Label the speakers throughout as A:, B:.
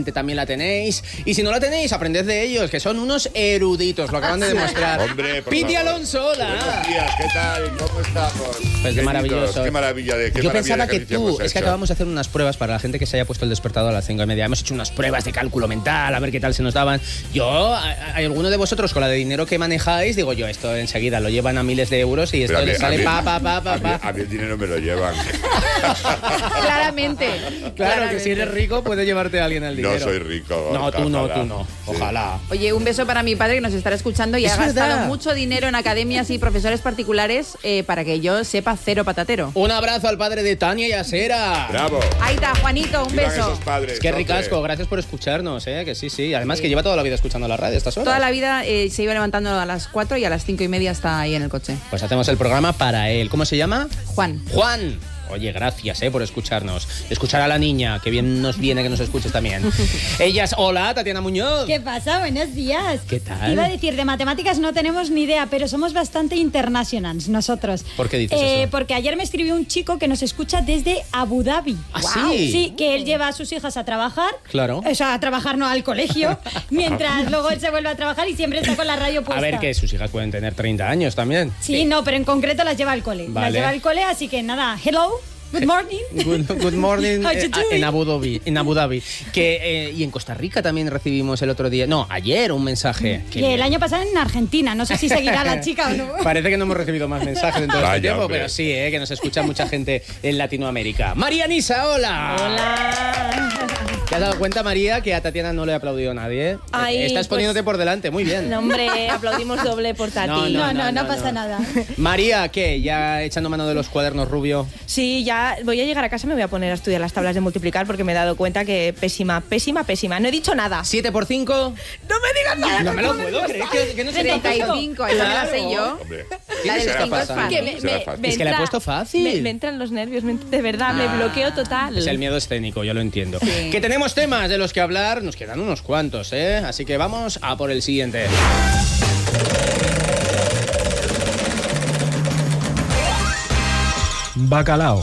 A: seguramente también la tenéis. Y si no la tenéis, aprended de ellos, que son unos eruditos, lo acaban de demostrar.
B: Hombre, por
A: Piti
B: favor.
A: Alonso, hola.
B: Buenos días, ¿qué tal? ¿Cómo estamos?
A: Pues qué maravilloso.
B: Qué maravilla de qué
A: Yo
B: maravilla
A: pensaba
B: de
A: que
B: ejercicio
A: tú,
B: hemos
A: es que
B: hecho.
A: acabamos de hacer unas pruebas para la gente que se haya puesto el despertador a las 5:30. Hemos hecho unas pruebas de cálculo mental, a ver qué tal se nos daban. Alguno de vosotros con la de dinero que manejáis, digo yo, esto enseguida lo llevan a miles de euros y esto
B: Pero
A: les sale
B: a mí el dinero me lo llevan.
C: Claramente.
A: Claro, que si eres rico puede llevarte a alguien el dinero.
B: No soy rico.
A: No, tú no.
B: Sí.
A: Ojalá.
C: Oye, un beso para mi padre que nos estará escuchando y
A: Es
C: ha gastado
A: verdad.
C: mucho dinero en academias y profesores particulares para que yo sepa cero patatero.
A: Un abrazo al padre de Tania y Asera.
B: Bravo.
C: Ahí está, Juanito, un
B: Vivan
C: beso.
B: esos padres,
A: Qué
B: hombre.
A: ricasco, gracias por escucharnos, que sí. Además que lleva toda la vida escuchando la radio a estas horas.
C: Toda la vida se iba levantando a las 4 y a las 5:30 está ahí en el coche.
A: Pues hacemos el programa para él. ¿Cómo se llama?
C: Juan.
A: Juan. Oye, gracias por escucharnos. Escuchar a la niña, que bien nos viene que nos escuches también. Ellas, hola, Tatiana Muñoz.
D: ¿Qué pasa? Buenos días.
A: ¿Qué tal?
D: Iba a decir, de matemáticas no tenemos ni idea, pero somos bastante internacionals nosotros.
A: ¿Por qué dices eso?
D: Porque ayer me escribió un chico que nos escucha desde Abu Dhabi.
A: ¿Ah, sí?
D: Sí, que él lleva a sus hijas a trabajar.
A: Claro.
D: O sea, a trabajar no, al colegio, mientras luego él se vuelve a trabajar y siempre está con la radio puesta.
A: A ver, que sus hijas pueden tener 30 años también.
D: Sí, no, pero en concreto las lleva al cole.
A: Vale.
D: Las lleva al cole, así que nada, hello. Good morning.
A: Good morning
D: How you doing?
A: en Abu Dhabi. Y en Costa Rica también recibimos el otro día, ayer un mensaje. Qué
D: Y el
A: bien.
D: año pasado en Argentina, no sé si seguirá la chica o no.
A: Parece que no hemos recibido más mensajes en todo este
B: Vaya,
A: tiempo,
B: hombre.
A: pero sí, que nos escucha mucha gente en Latinoamérica. María Nisa, hola.
D: Hola.
A: ¿Te has dado cuenta, María, que a Tatiana no le ha aplaudido nadie?
E: Ay,
A: Estás
E: pues-
A: poniéndote por delante, muy bien.
E: No, hombre, aplaudimos doble por Tati.
D: No pasa nada.
A: María, ¿qué? ¿Ya echando mano de los cuadernos rubio?
E: Sí, ya voy a llegar a casa y me voy a poner a estudiar las tablas de multiplicar porque me he dado cuenta que pésima. No he dicho nada.
A: 7 por 5.
E: No me digas nada.
A: No me lo puedo creer, que no se
C: 35, ahí me la sé yo.
B: Hombre.
C: La del
B: Será
C: 5 es
B: fácil.
C: fácil.
E: Que
B: Será fácil.
A: Es que la he puesto fácil.
E: Me entran los nervios, de verdad, me bloqueo total.
A: Es el miedo escénico, yo lo entiendo.
C: Sí.
A: Que tenemos temas de los que hablar, nos quedan unos cuantos, Así que vamos a por el siguiente.
F: Bacalao.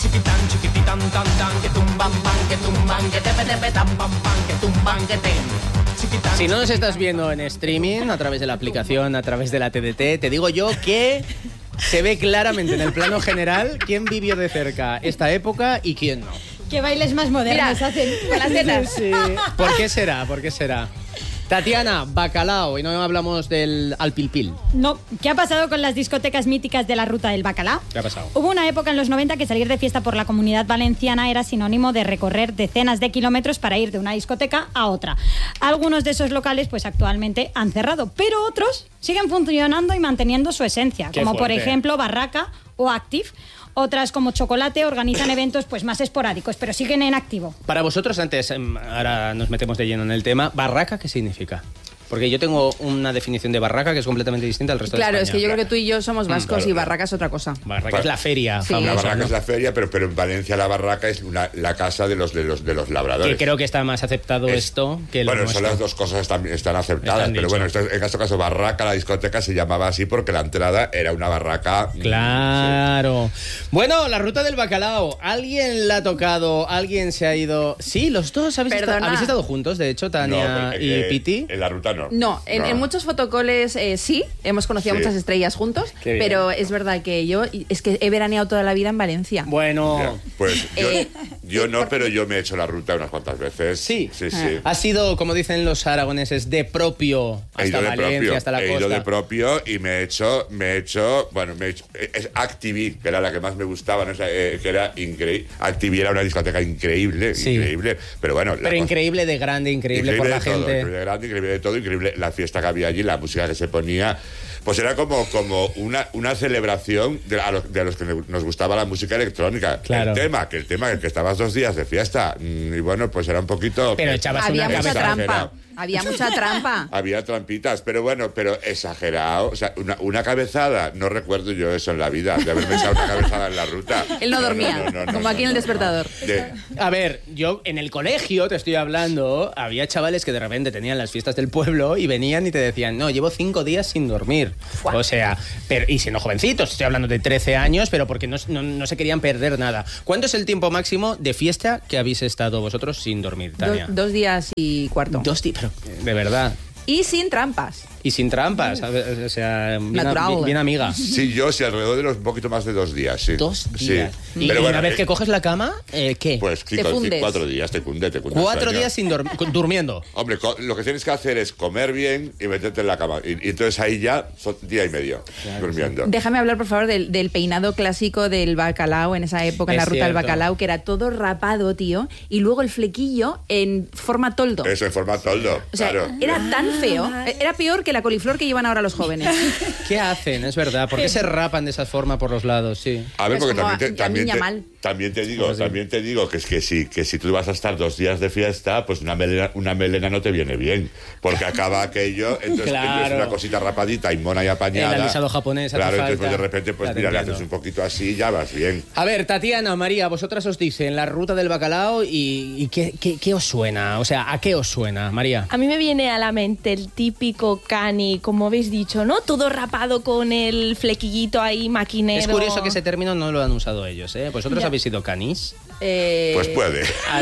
A: Si no nos estás viendo en streaming, a través de la aplicación, a través de la TDT, te digo yo que se ve claramente en el plano general quién vivió de cerca esta época y quién no.
D: Qué bailes más modernos
C: Mira,
D: hacen.
C: con las tetas.
A: Sí. ¿Por qué será? ¿Por qué será? Tatiana, bacalao, y no hablamos del alpilpil.
D: No, ¿qué ha pasado con las discotecas míticas de la ruta del bacalao?
A: ¿Qué ha pasado?
D: Hubo una época en los 90 que salir de fiesta por la Comunidad Valenciana era sinónimo de recorrer decenas de kilómetros para ir de una discoteca a otra. Algunos de esos locales pues actualmente han cerrado, pero otros siguen funcionando y manteniendo su esencia,
A: Qué
D: como por
A: fuerte.
D: ejemplo Barraca o Active. Otras como Chocolate organizan eventos pues más esporádicos, pero siguen en activo.
A: Para vosotros, antes, ahora nos metemos de lleno en el tema, ¿barraca qué significa? Porque yo tengo una definición de barraca que es completamente distinta al resto
C: Claro,
A: de
C: es
A: España.
C: que yo creo que tú y yo somos vascos
B: claro.
C: y Barraca es otra cosa.
A: Barraca es la feria
C: Sí.
A: famosa,
B: La barraca
A: ¿no?
B: es la feria, pero en Valencia la barraca es la casa de los labradores.
A: Que creo que está más aceptado esto que lo
B: Bueno,
A: nuestro.
B: son las dos cosas están aceptadas,
A: Están
B: pero
A: dicho.
B: bueno, en este caso barraca, la discoteca se llamaba así porque la entrada era una barraca.
A: Claro. Bueno, la ruta del bacalao. ¿Alguien la ha tocado? ¿Alguien se ha ido? Sí, los dos habéis
C: Perdona.
A: habéis estado juntos, de hecho, Tania
B: No,
A: y Piti.
B: En la ruta no.
C: No, en muchos fotocoles sí, hemos conocido a
B: Sí.
C: muchas estrellas juntos,
A: Qué bien.
C: pero es verdad que es que he veraneado toda la vida en Valencia.
A: Bueno,
B: Ya, pues yo no, pero yo me he hecho la ruta unas cuantas veces.
A: Sí.
B: Sí, sí.
A: ha sido, como dicen los aragoneses, de propio
B: He ido
A: hasta
B: de
A: Valencia,
B: propio,
A: hasta la
B: he
A: costa.
B: ido de propio y me he hecho, es Activí, que era la que más me gustaba, ¿no? O sea, que era increíble. Activí era una discoteca increíble,
A: Sí.
B: increíble, pero bueno.
A: Pero increíble de grande, increíble por la
B: de todo,
A: gente.
B: increíble de grande, increíble de todo, increíble la fiesta que había allí, la música que se ponía. Pues era como una celebración de a los que nos gustaba la música electrónica.
A: Claro.
B: El tema, que estabas 2 días de fiesta. Y bueno, pues era un poquito...
A: Pero echabas
C: Había
A: una
C: mucha
A: cabeza.
C: trampa. Había mucha trampa.
B: Había trampitas, pero bueno, pero exagerado. O sea, una cabezada, no recuerdo yo eso en la vida, de haberme echado una cabezada en la ruta.
C: Él no dormía, como aquí en el despertador.
A: A ver, yo en el colegio, te estoy hablando, había chavales que de repente tenían las fiestas del pueblo y venían y te decían, no, llevo 5 días sin dormir.
C: Fuá.
A: O sea, pero, y siendo jovencitos, estoy hablando de 13 años, pero porque no se querían perder nada. ¿Cuánto es el tiempo máximo de fiesta que habéis estado vosotros sin dormir, Tania?
C: 2 días y cuarto.
A: 2 días, pero de verdad.
C: Y sin trampas.
A: Y sin trampas, o sea,
C: Natural.
A: bien amiga.
B: Sí, yo sí, alrededor de un poquito más de 2 días, sí.
A: 2 días.
B: Sí.
A: Y
B: Pero
A: una
B: bueno,
A: vez que coges la cama, ¿qué?
B: Pues sí,
C: Te fundes.
B: 4 días, te cunde.
A: 4 días sin durmiendo.
B: Hombre, lo que tienes que hacer es comer bien y meterte en la cama. Y entonces ahí ya son día y medio durmiendo.
C: Déjame hablar, por favor, del peinado clásico del bacalao en esa época, en
A: Es
C: la ruta del
A: cierto.
C: bacalao, que era todo rapado, tío, y luego el flequillo en forma toldo.
B: Eso, en forma toldo,
C: O sea,
B: claro.
C: era tan feo, era peor que la coliflor que llevan ahora los jóvenes.
A: ¿Qué hacen? Es verdad. ¿Por qué se rapan de esa forma por los lados? Sí.
B: A ver,
C: Es
B: porque
C: como
B: también
C: a niña mal.
B: también te digo que es que si tú vas a estar 2 días de fiesta, pues una melena no te viene bien, porque acaba aquello, entonces
A: Claro.
B: es una cosita rapadita y mona y apañada.
A: El alisado japonés hace
B: Claro,
A: falta.
B: entonces pues, de repente, pues
A: Ya te
B: mira, le
A: entiendo.
B: haces un poquito así y ya vas bien.
A: A ver, Tatiana, María, vosotras os dicen la ruta del bacalao y ¿qué os suena? O sea, ¿a qué os suena, María?
E: A mí me viene a la mente el típico cani, como habéis dicho, ¿no? Todo rapado con el flequillito ahí maquinero.
A: Es curioso que ese término no lo han usado ellos, ¿eh? ¿Vosotros
E: Ya.
A: habéis sido canis?
B: Pues puede.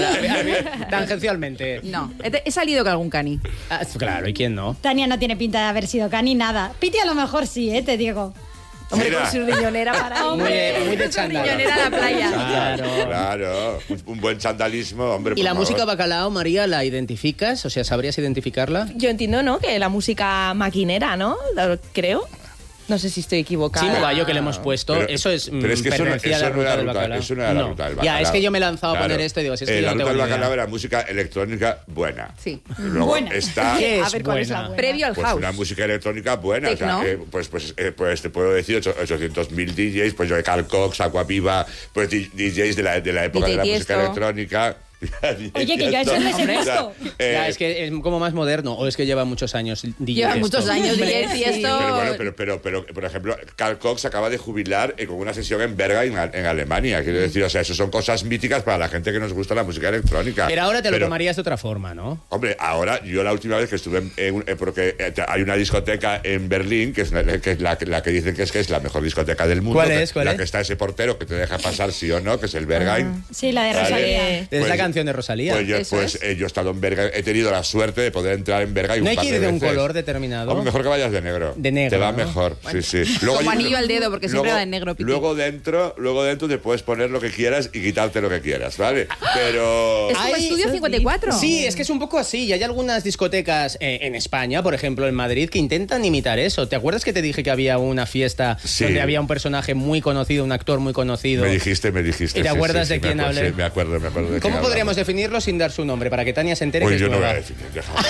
A: Tangencialmente.
C: No, he salido con algún cani.
A: Ah, claro, ¿y quién no?
D: Tania no tiene pinta de haber sido cani nada. Piti a lo mejor sí, te digo.
E: Hombre,
B: Mira.
E: con su riñonera para
A: Muy de chándal.
C: riñonera a la playa.
A: Claro.
B: Claro, un buen chandalismo, hombre.
A: ¿Y
B: por
A: la
B: favor.
A: música bacalao, María, la identificas? O sea, ¿sabrías identificarla?
E: Yo entiendo, ¿no? Que la música maquinera, ¿no? Creo. No sé si estoy equivocada.
A: Sí, Nueva Yo que le hemos puesto,
B: Pero-
A: eso es
B: pero es que eso no-
A: pertenecía a la
B: eso no
A: ruta
B: era
A: del
B: ruta-
A: bacalao.
B: eso no era la ruta del
A: Ya,
B: bacalao.
A: es que yo me he lanzado a
B: Claro.
A: poner esto y digo, si es que yo
B: la
A: no
B: ruta
A: tengo
B: del
A: ni idea.
B: bacalao era música electrónica buena.
C: Sí.
B: Luego
D: Buena.
B: está
A: ¿Qué es
E: A ver, ¿cuál es la
A: buena?
E: buena?
C: Previo al
B: pues
C: house.
B: una música electrónica buena. O sea,
C: Tecno.
B: pues te puedo decir 800.000 DJs, pues yo de Carl Cox, Aquaviva, pues DJs de la época de la
C: DJ
B: música
C: Tiesto.
B: electrónica.
D: Oye, que yo a eso les he visto.
A: Ya, es que es como más moderno, o es que lleva muchos años DJ
C: Lleva
A: esto.
C: muchos años
E: Hombre,
C: DJ Tiesto.
B: Pero bueno, pero por ejemplo, Carl Cox acaba de jubilar con una sesión en Bergheim, en Alemania. Quiero decir, o sea, eso son cosas míticas para la gente que nos gusta la música electrónica.
A: Pero ahora te lo
B: Pero,
A: tomarías de otra forma, ¿no?
B: Hombre, ahora yo la última vez que estuve porque hay una discoteca en Berlín que es la que dicen que es la mejor discoteca del mundo.
A: ¿Cuál es?
B: La que está ese portero que te deja pasar sí o no, que es el Bergheim.
D: Sí, la de
B: Vale.
D: Rosalía.
A: Es
B: Pues-
A: la canción de Rosalía.
C: Eso es.
B: Yo he estado en Bergheim, he tenido la suerte de poder entrar en Bergheim.
A: ¿No hay
B: par
A: que ir de un
B: veces.
A: color determinado?
B: Hombre, mejor que vayas de negro.
A: De negro,
B: Te va
A: ¿no?
B: mejor, sí.
C: Como anillo al dedo, porque siempre va de negro, Piqui.
B: Luego dentro te puedes poner lo que quieras y quitarte lo que quieras, ¿vale? Pero...
C: Es como
A: Ay,
C: Estudio 54.
A: Sí, es que es un poco así. Y hay algunas discotecas en España, por ejemplo en Madrid, que intentan imitar eso. ¿Te acuerdas que te dije que había una fiesta
B: Sí.
A: donde había un personaje muy conocido, un actor muy conocido?
B: Me dijiste.
A: ¿Y te acuerdas de quién hablé?
B: Sí, me acuerdo de
A: ¿Cómo
B: quién
A: podríamos
B: hablamos.
A: definirlo sin dar su nombre? Para que Tania se entere
B: Pues
A: que
B: yo
A: es
B: no voy
A: nueva.
B: a definir, déjame.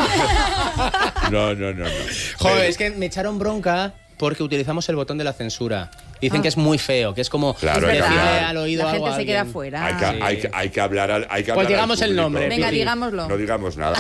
B: No.
A: Joder,
B: Pero-
A: es que me echaron bronca porque utilizamos el botón de la censura. Dicen que es muy feo, que es como
B: Claro,
C: Es
B: hay que
C: verdad.
B: hablar.
A: al oído
C: La
A: algo
C: gente
A: a
C: se queda
A: alguien.
C: fuera.
B: Hay que hablar al
A: Pues
B: al
A: digamos el
B: público.
A: nombre.
C: Venga,
A: Piqui.
C: digámoslo.
B: No digamos nada.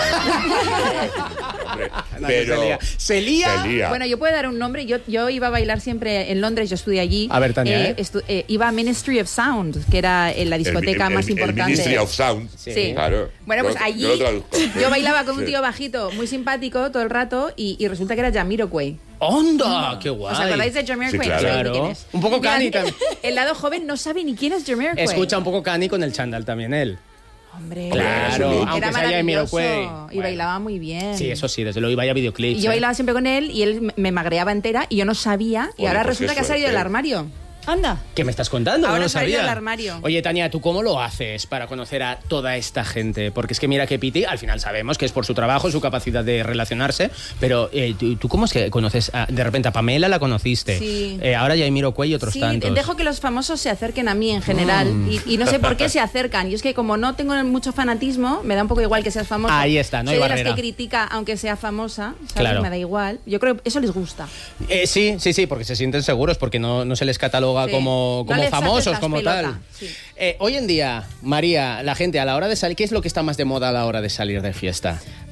B: Hombre, pero...
A: Se lía.
B: Se lía.
C: Bueno, yo puedo dar un nombre. Yo iba a bailar siempre en Londres, yo estudié allí.
A: A ver, Tania,
C: iba a Ministry of Sound, que era la discoteca más importante.
B: El Ministry of Sound.
C: Sí.
B: Claro.
C: Bueno, pues
B: Yo-
C: allí
B: yo lo traduzco.
C: yo bailaba con un
B: Sí.
C: tío bajito, muy simpático todo el rato, y resulta que era Jamiroquai.
A: ¡Onda! ¡Qué guay!
C: ¿Os acordáis de Jamiroquai?
B: Sí, claro.
C: No sabéis ni
A: Claro.
C: quién es.
A: Un poco
C: Mira,
A: Cani también.
C: El lado joven no sabe ni quién es Jamiroquai.
A: Escucha un poco Cani con el chándal también él.
C: Hombre,
A: Claro,
B: Era
A: aunque
C: era
A: sea
C: maravilloso
A: Jamiroquai.
C: y
A: Bueno.
C: bailaba muy bien.
A: Sí, eso sí, desde luego iba a videoclips.
C: Y yo
A: ¿eh?
C: bailaba siempre con él y él me magreaba entera y yo no sabía. Y
B: Oye,
C: ahora
B: pues
C: resulta
B: qué
C: que ha salido del
B: suerte.
C: armario.
D: Anda.
A: ¿Qué me estás contando?
C: Ahora
A: No lo
C: ha salido
A: sabía.
C: del armario.
A: Oye, Tania, ¿tú cómo lo haces para conocer a toda esta gente? Porque es que mira que Piti, al final sabemos que es por su trabajo, su capacidad de relacionarse, pero ¿tú cómo es que conoces? De repente a Pamela la conociste.
C: Sí.
A: Ahora ya hay Jamiroquai y otros
C: Sí,
A: tantos.
C: dejo que los famosos se acerquen a mí en general y no sé por qué se acercan. Y es que como no tengo mucho fanatismo, me da un poco igual que seas famosa.
A: Ahí está, no hay
C: Soy de las
A: barrera.
C: que critica aunque sea famosa, ¿sabes?
A: Claro.
C: Me da igual. Yo creo que eso les gusta.
A: Sí, porque se sienten seguros, porque no se les cataloga
C: Sí.
A: como
C: No les haces
A: famosos,
C: las
A: como
C: pelota,
A: tal.
C: sí.
A: Hoy en día, María, la gente a la hora de salir, ¿qué es lo que está más de moda a la hora de salir de fiesta?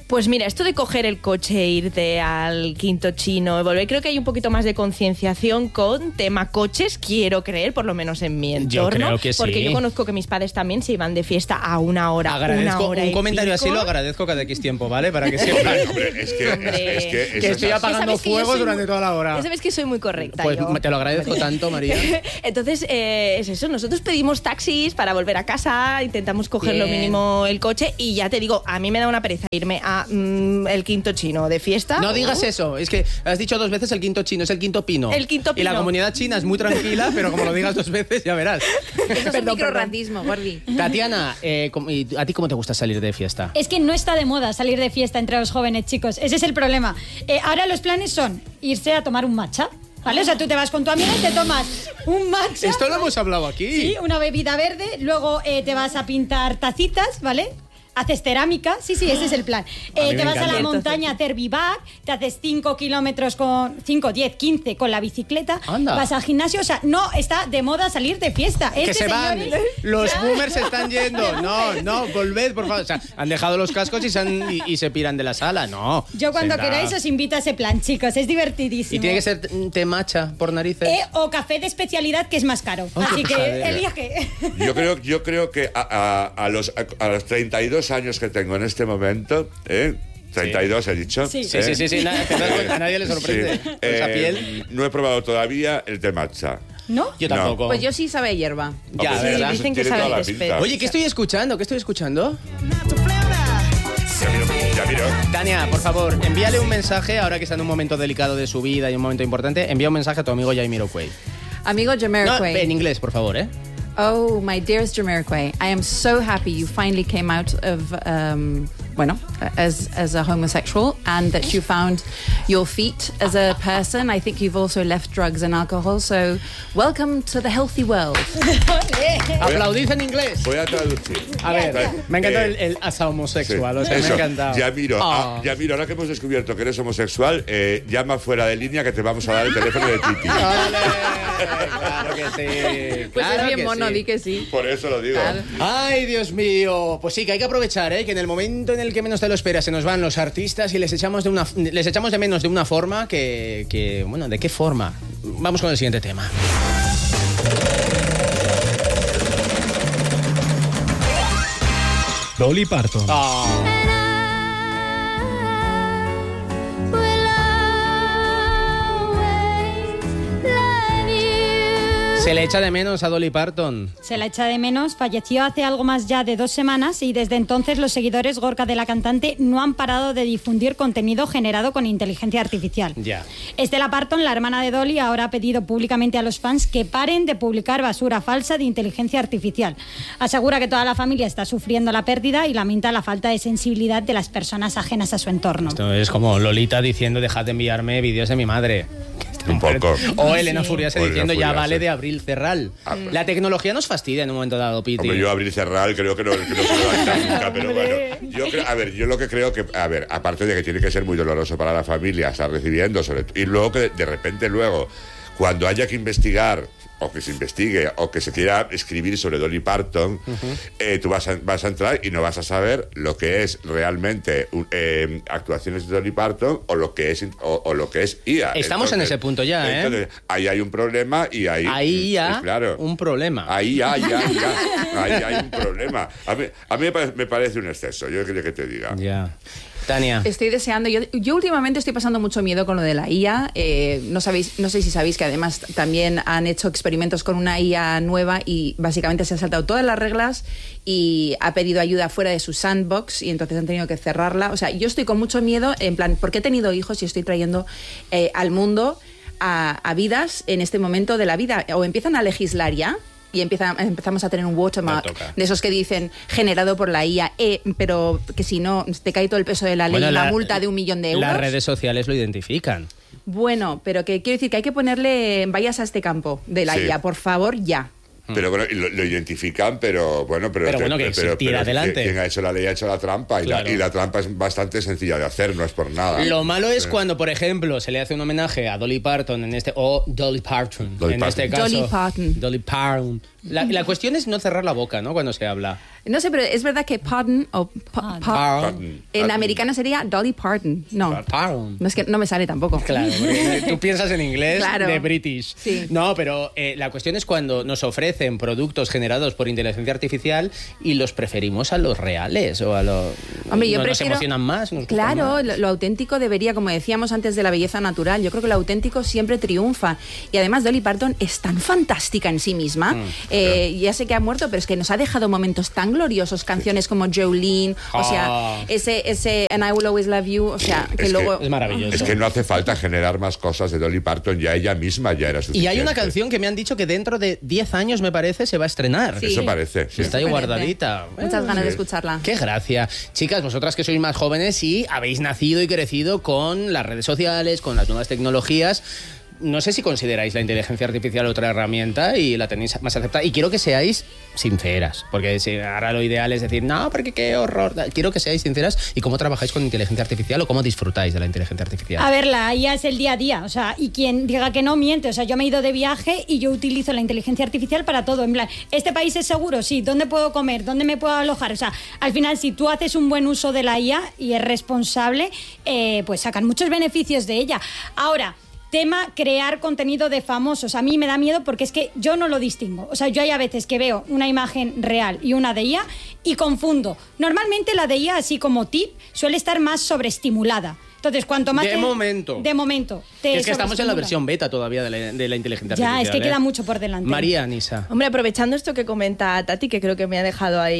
E: Pues mira, esto de coger el coche, irte al Quinto Chino, volver, creo que hay un poquito más de concienciación con tema coches, quiero creer, por lo menos en mi entorno.
A: Yo creo que sí.
E: Porque yo conozco que mis padres también se iban de fiesta a una hora,
A: Agradezco,
E: una hora
A: un
E: y
A: comentario
E: pico.
A: así lo agradezco cada X tiempo, ¿vale? Para que sepan
B: Hombre, es que
A: que estoy
B: es así.
A: apagando
E: Sabes que yo
A: fuego
E: soy
A: durante
E: muy-
A: toda la hora.
E: Ya sabes que soy muy correcta.
A: Pues
E: yo.
A: te lo agradezco tanto, María.
E: Entonces, es eso, nosotros pedimos taxis para volver a casa, intentamos coger lo
C: Bien.
E: mínimo el coche y ya te digo, a mí me da una pereza irme a el Quinto Chino de fiesta.
A: No digas eso, es que has dicho 2 veces el Quinto Chino, es el Quinto Pino.
E: El Quinto
A: Y la
E: Pino.
A: comunidad china es muy tranquila, pero como lo digas 2 veces, ya verás.
C: Eso es un microracismo, Gordi.
A: Tatiana, ¿y a ti cómo te gusta salir de fiesta?
D: Es que no está de moda salir de fiesta entre los jóvenes, chicos. Ese es el problema. Ahora los planes son irse a tomar un matcha, ¿vale? O sea, tú te vas con tu amiga y te tomas un matcha.
A: Esto lo hemos hablado aquí.
D: Sí, una bebida verde. Luego te vas a pintar tacitas, ¿vale? Haces cerámica, sí, ese es el plan.
A: A mí me
D: Te vas a
A: encanta.
D: la montaña a hacer vivac, te haces 5 kilómetros con 5, 10, 15 con la bicicleta,
A: Anda.
D: vas al gimnasio, o sea, no está de moda salir de fiesta.
A: Que se van,
D: señores,
A: los boomers se están yendo. No, volved, por favor. O sea, han dejado los cascos y se piran de la sala. No.
D: Yo cuando
A: Venga.
D: queráis os invito a ese plan, chicos, es divertidísimo.
A: Y tiene que ser té matcha por narices.
D: O café de especialidad, que es más caro.
A: Oh,
D: Así
A: qué
D: que
A: pesadilla.
D: elige.
B: Yo creo que a los 32 años que tengo en este momento, 32 he dicho.
D: Sí.
A: Sí. Nada, te das cuenta, a nadie le sorprende.
B: Sí.
A: Con esa piel.
B: No he probado todavía el té matcha.
D: ¿No?
A: Yo tampoco.
C: Pues yo sí sabe a hierba.
A: Ya,
B: Hombre,
A: ¿verdad?
E: dicen que
B: tiene
E: sabe
B: toda la
E: césped.
B: pinta.
A: Oye, ¿qué estoy escuchando?
B: Ya miro.
A: Tania, por favor, envíale un mensaje, ahora que está en un momento delicado de su vida y un momento importante, envía un mensaje a tu amigo Jamiroquai.
C: Amigo
A: No,
C: Jamiroquai.
A: en inglés, por favor, ¿eh?
C: Oh, my dearest Jamiroquai, I am so happy you finally came out of, as a homosexual and that you found your feet as a person. I think you've also left drugs and alcohol, so welcome to the healthy world.
A: Aplaudid en inglés.
B: Voy a traducir.
A: A ver, me ha encantado el asa
B: Sí,
A: homosexual, o sea, me
B: eso.
A: ha encantado.
B: Ya miro,
A: Oh.
B: ahora que hemos descubierto que eres homosexual, llama fuera de línea que te vamos a dar el teléfono de Titi.
A: ¡Ole! Claro que sí.
C: Pues
A: claro
C: es bien
A: que
C: mono,
A: sí.
C: di que sí.
B: Por eso lo digo.
C: Claro.
A: Ay, Dios mío. Pues sí, que hay que aprovechar, ¿eh? Que en el momento en el que menos te lo esperas se nos van los artistas y les echamos de menos de una forma que bueno, ¿de qué forma? Vamos con el siguiente tema.
F: Dolly Parton.
A: Se le echa de menos a Dolly Parton.
D: Se la echa de menos, falleció hace algo más ya de 2 semanas y desde entonces los seguidores Gorka de la cantante no han parado de difundir contenido generado con inteligencia artificial.
A: Ya.
D: Stella Parton, la hermana de Dolly, ahora ha pedido públicamente a los fans que paren de publicar basura falsa de inteligencia artificial. Asegura que toda la familia está sufriendo la pérdida y lamenta la falta de sensibilidad de las personas ajenas a su entorno.
A: Esto es como Lolita diciendo dejad de enviarme vídeos de mi madre.
B: Un poco.
A: O Elena Furiase
B: O Elena
A: diciendo ya
B: Furiase.
A: vale de Abril Cerral. La tecnología nos fastidia en un momento dado, Piti.
B: Hombre, yo abrir cerrar creo que no se va a quitar nunca, pero bueno. Yo lo que creo que, aparte de que tiene que ser muy doloroso para la familia estar recibiendo, y luego que de repente cuando haya que investigar o que se investigue o que se quiera escribir sobre Dolly Parton, tú vas a entrar y no vas a saber lo que es realmente actuaciones de Dolly Parton o lo que es IA.
A: Estamos en ese punto ya, ¿eh?
B: Entonces, ahí hay un problema y
A: Ahí ya
B: claro.
A: un problema.
B: Ahí hay un problema. A mí me parece un exceso, yo creo que te diga.
A: Ya. Tania.
C: Estoy deseando, yo últimamente estoy pasando mucho miedo con lo de la IA. No sé si sabéis que además también han hecho experimentos con una IA nueva y básicamente se han saltado todas las reglas y ha pedido ayuda fuera de su sandbox y entonces han tenido que cerrarla. O sea, yo estoy con mucho miedo, en plan, porque he tenido hijos y estoy trayendo al mundo a vidas en este momento de la vida. O empiezan a legislar ya y empezamos a tener un watermark
A: Me toca.
C: de esos que dicen generado por la IA, pero que si no te cae todo el peso de la ley,
A: Bueno,
C: una multa de 1 millón de euros.
A: Las redes sociales lo identifican.
C: Bueno, pero que quiero decir que hay que ponerle vallas a este campo de la
B: Sí.
C: IA, por favor, ya.
B: Pero bueno, lo identifican, pero bueno,
A: Pero bueno, que se tira adelante.
B: Quien ha hecho la ley ha hecho la trampa
A: Claro.
B: y la trampa es bastante sencilla de hacer, no es por nada.
A: Lo malo es cuando, por ejemplo, se le hace un homenaje a Dolly Parton o Dolly Parton
B: Dolly
A: en
B: Parton.
A: este caso.
C: Dolly Parton.
A: Dolly Parton. La cuestión es no cerrar la boca, ¿no? Cuando se habla.
C: No sé, pero es verdad que Parton en americano sería Dolly Parton. No, no es que no me sale tampoco.
A: Claro, porque tú piensas en inglés
C: Claro.
A: de British.
C: Sí.
A: No, pero la cuestión es cuando nos ofrecen productos generados por inteligencia artificial y los preferimos a los reales o a los...
C: Hombre, yo
A: nos
C: prefiero...
A: emocionan más. Nos gustan
C: Claro,
A: más.
C: lo auténtico debería, como decíamos antes de la belleza natural, yo creo que lo auténtico siempre triunfa. Y además Dolly Parton es tan fantástica en sí misma. Ya sé que ha muerto, pero es que nos ha dejado momentos tan gloriosos, canciones como Jolene, o sea, ese And I Will Always Love You, o sea, que
B: Es
C: luego...
A: Es maravilloso.
B: Es que no hace falta generar más cosas de Dolly Parton, ya ella misma ya era suficiente.
A: Y hay una canción que me han dicho que dentro de 10 años, me parece, se va a estrenar.
C: Sí.
B: Eso parece, sí.
A: Está ahí guardadita.
C: Muchas ganas de
B: sí.
C: escucharla.
A: Qué gracia. Chicas, vosotras que sois más jóvenes y habéis nacido y crecido con las redes sociales, con las nuevas tecnologías, no sé si consideráis la inteligencia artificial otra herramienta y la tenéis más aceptada. Y quiero que seáis sinceras, porque si ahora lo ideal es decir, no, porque qué horror. Quiero que seáis sinceras y cómo trabajáis con inteligencia artificial o cómo disfrutáis de la inteligencia artificial.
D: A ver, la IA es el día a día, o sea, y quien diga que no miente, o sea, yo me he ido de viaje y yo utilizo la inteligencia artificial para todo, en plan, ¿este país es seguro? Sí, ¿dónde puedo comer? ¿Dónde me puedo alojar? O sea, al final, si tú haces un buen uso de la IA y es responsable, pues sacan muchos beneficios de ella. Ahora, tema crear contenido de famosos. A mí me da miedo porque es que yo no lo distingo. O sea, yo hay a veces que veo una imagen real y una de IA y confundo. Normalmente la de IA, así como tip, suele estar más sobreestimulada. Entonces, cuanto más...
A: De momento.
D: De momento.
A: Es que estamos en la versión beta todavía de la inteligencia
D: Ya,
A: artificial.
D: es que queda mucho por delante.
A: María Anisa.
E: Hombre, aprovechando esto que comenta Tati, que creo que me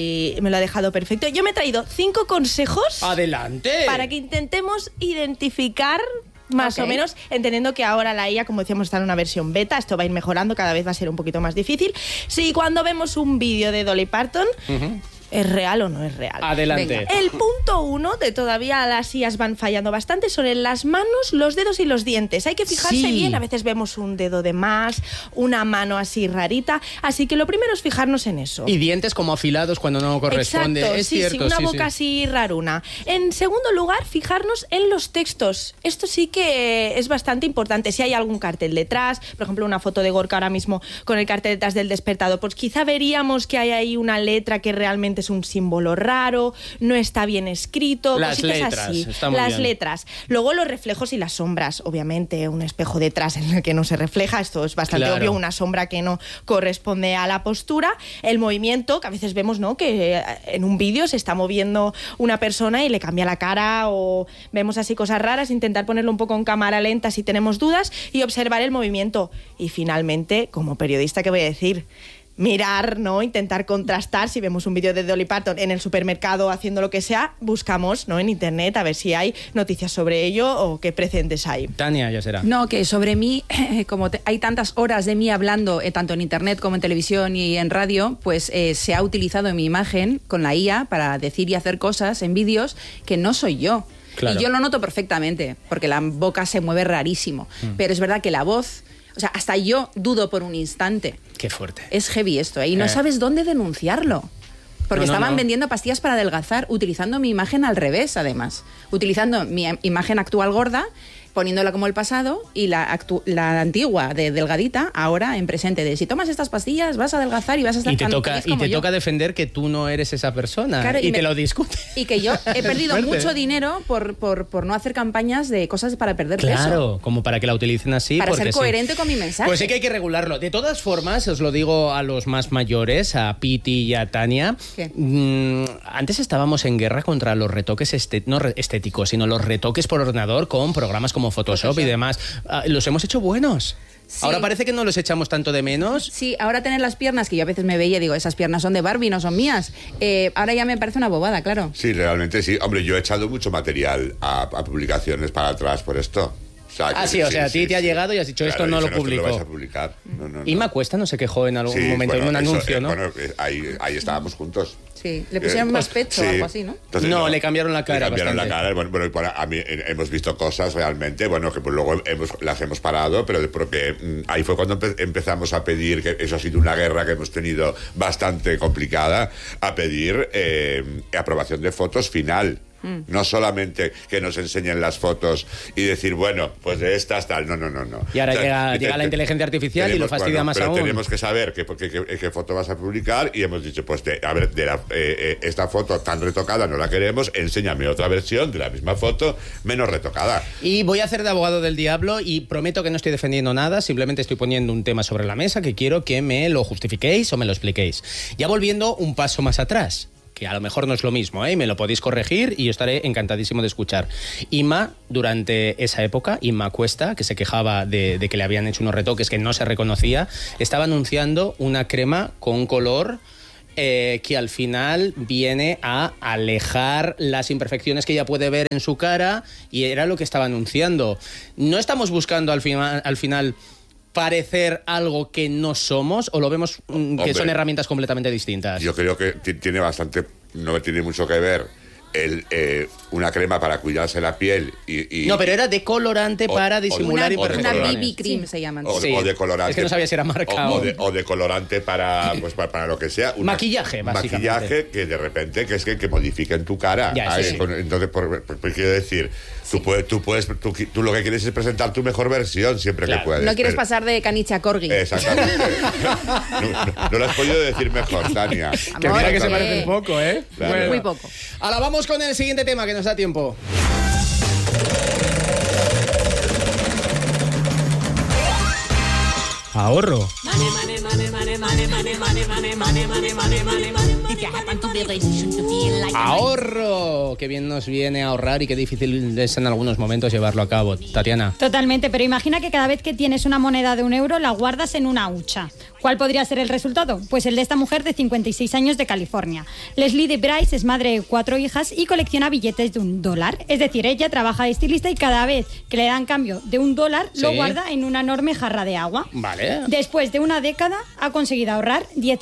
E: lo ha dejado perfecto, yo me he traído 5 consejos
A: ¡Adelante!
E: para que intentemos identificar más
C: Ok.
E: o menos, entendiendo que ahora la IA, como decíamos, está en una versión beta, esto va a ir mejorando, cada vez va a ser un poquito más difícil. Si cuando vemos un vídeo de Dolly Parton, ¿es real o no es real?
A: Adelante.
C: Venga.
E: El punto 1 de todavía las IAs van fallando bastante son en las manos, los dedos y los dientes. Hay que fijarse
A: Sí.
E: bien, a veces vemos un dedo de más, una mano así rarita, así que lo primero es fijarnos en eso.
A: Y dientes como afilados cuando no corresponde.
E: Exacto,
A: Es
E: sí,
A: cierto,
E: sí, una
A: sí,
E: boca así raruna. En segundo lugar, fijarnos en los textos. Esto sí que es bastante importante. Si hay algún cartel detrás, por ejemplo, una foto de Gorka ahora mismo con el cartel detrás del despertador, pues quizá veríamos que hay ahí una letra que realmente es un símbolo raro, no está bien escrito,
A: Las
E: cositas
A: letras,
E: así.
A: está muy
E: Las
A: bien.
E: letras. Luego los reflejos y las sombras. Obviamente, un espejo detrás en el que no se refleja, esto es bastante
A: Claro.
E: obvio, una sombra que no corresponde a la postura. El movimiento, que a veces vemos, ¿no?, que en un vídeo se está moviendo una persona y le cambia la cara, o vemos así cosas raras, intentar ponerlo un poco en cámara lenta si tenemos dudas y observar el movimiento. Y finalmente, como periodista, ¿qué voy a decir? Mirar, ¿no? Intentar contrastar. Si vemos un vídeo de Dolly Parton en el supermercado haciendo lo que sea, buscamos, ¿no?, en internet a ver si hay noticias sobre ello o qué precedentes hay.
A: Tania, ya será.
C: No, que sobre mí, como hay tantas horas de mí hablando, tanto en internet como en televisión y en radio, pues se ha utilizado mi imagen con la IA para decir y hacer cosas en vídeos que no soy yo.
A: Claro.
C: Y yo lo noto perfectamente, porque la boca se mueve rarísimo. Pero es verdad que la voz, o sea, hasta yo dudo por un instante.
A: Qué fuerte.
C: Es heavy esto, ¿eh? Y no sabes dónde denunciarlo. Porque
A: No, no,
C: estaban
A: no.
C: vendiendo pastillas para adelgazar, utilizando mi imagen al revés, además. Utilizando mi imagen actual gorda, poniéndola como el pasado, y la antigua de delgadita, ahora en presente, de si tomas estas pastillas vas a adelgazar y vas a estar
A: Y te
C: tan
A: toca,
C: feliz
A: y
C: como
A: te
C: yo.
A: toca defender que tú no eres esa persona.
C: Claro,
A: y
C: y
A: te
C: me-
A: lo discute.
C: Y que yo he perdido
A: Fuerte.
C: mucho dinero por no hacer campañas de cosas para perder peso.
A: Claro, como para que la utilicen así.
C: Para
A: porque
C: ser
A: sí.
C: coherente con mi mensaje.
A: Pues sí que hay que regularlo. De todas formas, os lo digo a los más mayores, a Piti y a Tania.
C: ¿Qué?
A: Antes estábamos en guerra contra los retoques estéticos, sino los retoques por ordenador con programas como Photoshop y demás. Los hemos hecho buenos.
C: Sí.
A: Ahora parece que no los echamos tanto de menos.
C: Sí, ahora tener las piernas, que yo a veces me veía y digo, esas piernas son de Barbie, no son mías. Ahora ya me parece una bobada, claro.
B: Sí, realmente sí. Hombre, yo he echado mucho material a publicaciones para atrás por esto.
A: Sí, o sea, a ti te ha llegado y has dicho, esto no lo publico.
B: Lo vas a publicar. No.
A: Inma Cuesta no se quejó en algún
B: Sí,
A: momento
B: bueno,
A: en un
B: eso,
A: anuncio, ¿no?
B: Bueno, ahí estábamos juntos.
C: Sí, le pusieron más pecho o
B: sí.
C: algo así, ¿no?
B: Entonces,
A: No, le cambiaron la cara
B: Le cambiaron
A: bastante.
B: la cara. Bueno, a mí, hemos visto cosas realmente, bueno, que pues luego las hemos parado, pero porque ahí fue cuando empezamos a pedir, que eso ha sido una guerra que hemos tenido bastante complicada, a pedir aprobación de fotos final. No solamente que nos enseñen las fotos y decir, bueno, pues de estas tal. No.
A: Y ahora llega la inteligencia artificial y lo fastidia más
B: pero
A: aún.
B: Tenemos que saber qué foto vas a publicar y hemos dicho, pues, esta foto tan retocada no la queremos, enséñame otra versión de la misma foto menos retocada.
A: Y voy a hacer de abogado del diablo y prometo que no estoy defendiendo nada, simplemente estoy poniendo un tema sobre la mesa que quiero que me lo justifiquéis o me lo expliquéis. Ya volviendo un paso más atrás, que a lo mejor no es lo mismo, ¿eh? Me lo podéis corregir y yo estaré encantadísimo de escuchar. Inma, durante esa época, Inma Cuesta, que se quejaba de que le habían hecho unos retoques que no se reconocía, estaba anunciando una crema con color que al final viene a alejar las imperfecciones que ella puede ver en su cara, y era lo que estaba anunciando. No estamos buscando al final parecer algo que no somos, o lo vemos que son herramientas completamente distintas.
B: Yo creo que no tiene mucho que ver una crema para cuidarse la piel y
A: no, pero era decolorante para disimular imperfecciones.
C: Una BB cream se llama.
B: O decolorante.
A: Es que no sabía si era marca
B: o decolorante para lo que sea.
A: Maquillaje, básicamente.
B: Maquillaje que de repente que modifiquen tu cara.
A: Sí.
B: Entonces, quiero decir, tú lo que quieres es presentar tu mejor versión siempre que puedes.
C: No quieres pasar de caniche a corgi.
B: Exactamente. no lo has podido decir mejor, Tania.
A: Que mira que se parece un poco, ¿eh?
B: Claro.
A: Bueno.
C: Muy poco.
A: Ahora vamos con el siguiente tema, que nos da tiempo. Ahorro. Ahorro. Qué bien nos viene ahorrar y qué difícil es en algunos momentos llevarlo a cabo. Tatiana.
D: Totalmente, pero imagina que cada vez que tienes una moneda de €1 la guardas en una hucha. ¿Cuál podría ser el resultado? Pues el de esta mujer de 56 años de California. Leslie de Bryce es madre de 4 hijas y colecciona billetes de $1. Es decir, ella trabaja de estilista y cada vez que le dan cambio de $1 lo guarda en una enorme jarra de agua.
A: Vale.
D: Después de una década ha conseguido ahorrar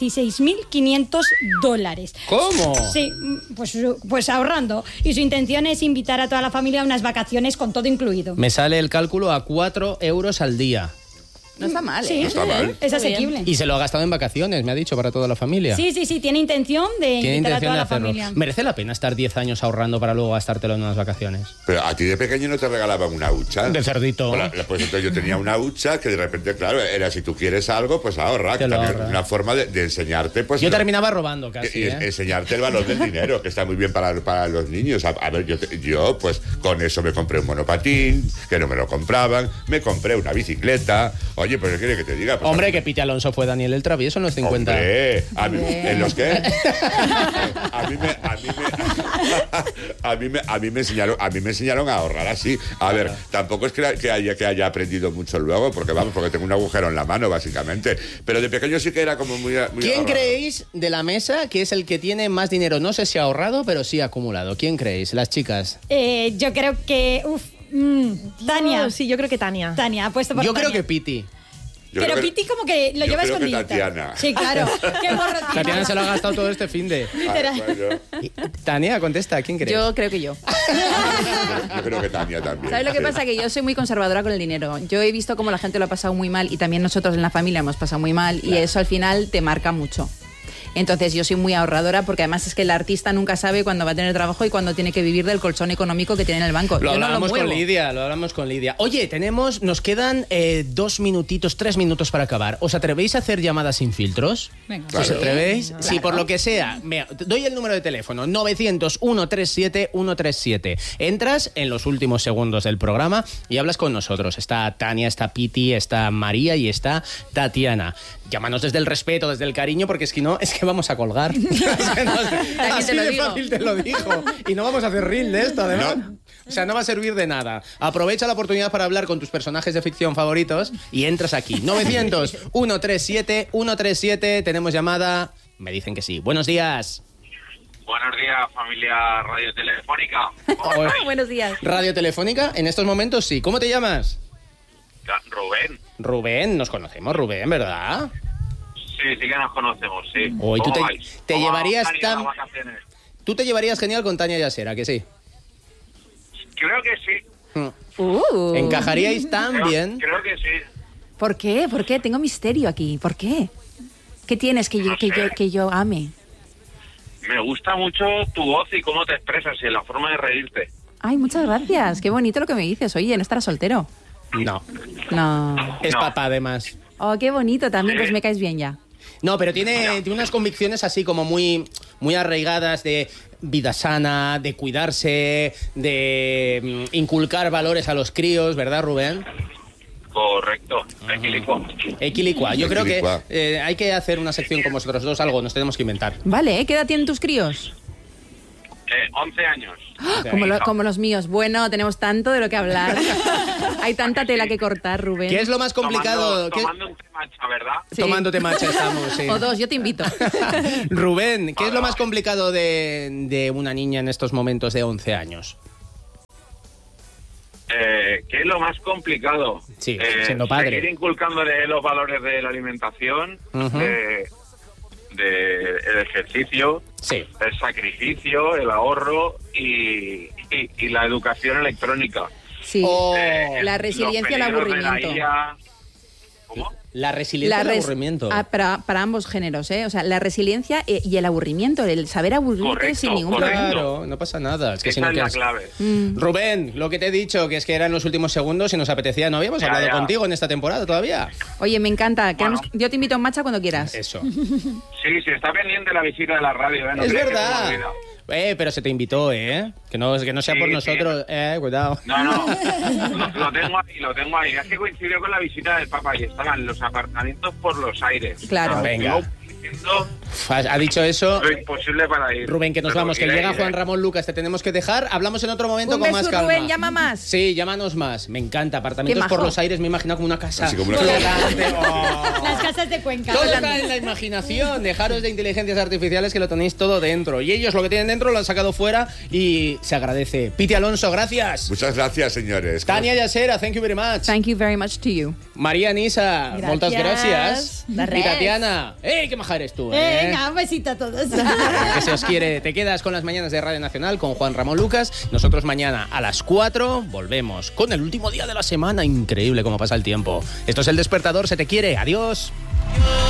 D: $16.500.
A: ¿Cómo?
D: Sí, pues ahorrando. Y su intención es invitar a toda la familia a unas vacaciones con todo incluido.
A: Me sale el cálculo a 4 euros al día.
C: No está mal, ¿eh?
D: Sí,
B: No está mal.
D: es asequible.
A: Y se lo ha gastado en vacaciones, me ha dicho, para toda la familia.
D: Sí, tiene intención de
A: Tiene
D: invitar a
A: intención
D: toda
A: de
D: la
A: hacerlo.
D: familia.
A: ¿Merece la pena estar 10 años ahorrando para luego gastártelo en unas vacaciones?
B: Pero a ti de pequeño no te regalaban una hucha.
A: De cerdito.
B: Pues entonces yo tenía una hucha que de repente, claro, era si tú quieres algo, pues ahorra.
A: Te lo
B: También
A: ahorras.
B: una forma de enseñarte, pues.
A: Yo terminaba robando casi, ¿eh?
B: Enseñarte el valor del dinero, que está muy bien para los niños. A ver, yo pues con eso me compré un monopatín, que no me lo compraban, me compré una bicicleta. Oye, pues ¿qué quiere que te diga? Pues,
A: Hombre, que Piti Alonso fue Daniel el Travieso en los 50.
B: Hombre, ¿en los qué? a mí me enseñaron a ahorrar así. A ver, tampoco es que haya aprendido mucho luego, porque tengo un agujero en la mano, básicamente. Pero de pequeño sí que era como muy
A: ¿Quién
B: ahorrador.
A: creéis de la mesa que es el que tiene más dinero? No sé si ahorrado, pero sí acumulado. ¿Quién creéis? Las chicas.
D: Yo creo que... Tania.
E: Sí, yo creo que Tania.
D: Tania, apuesto por
A: Yo
D: Tania.
A: creo que Piti.
B: Yo
D: Pero
B: creo que-
D: Piti como que lo
B: yo
D: lleva
B: creo que
D: escondidita.
B: Tatiana.
D: Sí, claro. Qué gorro tiene.
A: Tatiana se lo ha gastado todo este finde.
D: Literal.
B: Bueno,
A: Tania, contesta. ¿Quién crees?
C: Yo creo que yo.
B: yo creo que Tania también.
C: ¿Sabes lo que
B: Sí.
C: pasa? Que yo soy muy conservadora con el dinero. Yo he visto cómo la gente lo ha pasado muy mal y también nosotros en la familia hemos pasado muy mal y eso al final te marca mucho. Entonces yo soy muy ahorradora porque además es que el artista nunca sabe cuándo va a tener trabajo y cuándo tiene que vivir del colchón económico que tiene en el banco.
A: Lo
C: Yo no
A: hablamos
C: muevo.
A: con Lidia, Oye, nos quedan 3 minutitos para acabar. ¿Os atrevéis a hacer llamadas sin filtros?
D: Venga.
A: ¿Os
B: Claro.
A: atrevéis? Si por lo que sea, doy el número de teléfono, 900-137-137. Entras en los últimos segundos del programa y hablas con nosotros. Está Tania, está Piti, está María y está Tatiana. Llámanos desde el respeto, desde el cariño, porque es que vamos a colgar. Así
C: te lo
A: de
C: digo.
A: fácil te lo digo. Y no vamos a hacer reel de esto, además.
B: No.
A: O sea, no va a servir de nada. Aprovecha la oportunidad para hablar con tus personajes de ficción favoritos y entras aquí. 900-137-137. Tenemos llamada. Me dicen que sí. Buenos días.
F: Buenos días, familia radiotelefónica.
C: Buenos días.
A: Radio Telefónica, en estos momentos sí. ¿Cómo te llamas?
F: Rubén.
A: Rubén, nos conocemos, Rubén, ¿verdad?
F: Sí, sí que nos conocemos, sí.
A: Hoy tú
F: ¿Cómo
A: te
F: vais?
A: te
F: ¿Cómo
A: llevarías
F: han ido
A: tan-
F: las vacaciones?
A: Tú te llevarías genial con Tania Yasera, ¿que sí?
F: Creo que sí.
A: Encajaríais tan
F: Creo,
A: bien.
F: creo que sí.
C: ¿Por qué? ¿Por qué? Tengo misterio aquí. ¿Por qué? ¿Qué tienes que yo ame?
F: Me gusta mucho tu voz y cómo te expresas y la forma de reírte.
C: Ay, muchas gracias. Qué bonito lo que me dices. Oye, ¿no estarás soltero?
A: No.
C: No.
A: Es
F: No.
A: papá, además.
C: Oh, qué bonito también. Pues me caes bien ya.
A: No, pero tiene unas convicciones así como muy arraigadas de vida sana, de cuidarse, de inculcar valores a los críos, ¿verdad, Rubén?
F: Correcto. Equilicuo.
A: Equilicua. Yo creo que
B: Equilicua.
A: hay que hacer una sección con vosotros dos, algo nos tenemos que inventar.
C: Vale, ¿qué edad tienen tus críos?
F: 11 años.
C: Como los míos. Bueno, tenemos tanto de lo que hablar. Hay tanta tela que cortar, Rubén.
A: ¿Qué es lo más complicado?
F: Tomando un temacha, ¿verdad?
C: Sí.
A: Tomándote macha estamos, sí.
C: O dos, yo te invito.
A: Rubén, ¿qué es lo más complicado de una niña en estos momentos de 11 años?
F: ¿Qué es lo más complicado?
A: Sí, siendo padre.
F: Seguir inculcándole los valores de la alimentación,
A: Ujú.
F: el ejercicio,
A: Sí.
F: el sacrificio, el ahorro y la educación electrónica.
C: Sí.
A: Oh.
C: La resiliencia y el
F: Los peligros de la
C: aburrimiento.
F: IA. ¿Cómo?
A: La resiliencia y el aburrimiento.
C: Para ambos géneros, ¿eh? O sea, la resiliencia y el aburrimiento, el saber aburrirte
F: Correcto,
C: sin ningún
F: correcto.
C: problema.
A: Claro, no pasa nada. Es que si
F: Esa
A: no
F: es la
A: quieres-
F: clave.
A: Rubén, lo que te he dicho, que es que eran los últimos segundos y nos apetecía, no habíamos
F: Ya,
A: hablado
F: ya.
A: contigo en esta temporada todavía.
C: Oye, me encanta.
F: Bueno.
C: Yo te invito a un matcha cuando quieras.
A: Eso.
F: Sí, está pendiente la visita de la radio, ¿eh? No
A: Es
F: creas que
A: verdad.
F: se me olvida.
A: Pero se te invitó, ¿eh? Que no sea
F: Sí,
A: por
F: sí.
A: nosotros, cuidado.
F: No, lo tengo ahí. Es que coincidió con la visita del Papa y estaban los apartamentos por los aires.
C: Claro.
A: Venga.
F: Estuvo diciendo
A: Ha dicho eso.
F: lo imposible para ir.
A: Rubén, que nos
F: Pero
A: vamos, que
F: iré,
A: llega
F: iré.
A: Juan Ramón Lucas, te tenemos que dejar. Hablamos en otro momento
C: Un
A: con
C: beso,
A: más calma.
C: Rubén, llama más.
A: Sí, llámanos más. Me encanta. Apartamentos
C: Qué
A: por
C: majo.
A: los aires, me imagino como una casa.
B: Así como una casa.
A: flotante. Oh.
D: Las casas de Cuenca.
A: Todo está en la imaginación. Dejaros de inteligencias artificiales que lo tenéis todo dentro. Y ellos lo que tienen dentro lo han sacado fuera y se agradece. Piti Alonso, gracias.
B: Muchas gracias, señores.
A: Tania Yasera, thank you very much.
C: Thank you very much to you.
A: María Nisa,
E: Gracias.
A: muchas gracias.
E: De
A: Y
E: res.
A: Tatiana, qué maja eres tú,
D: Venga, un besito a todos.
A: Que se os quiere. Te quedas con las mañanas de Radio Nacional con Juan Ramón Lucas. Nosotros mañana a las 4 volvemos con el último día de la semana. Increíble cómo pasa el tiempo. Esto es El Despertador, se te quiere. Adiós.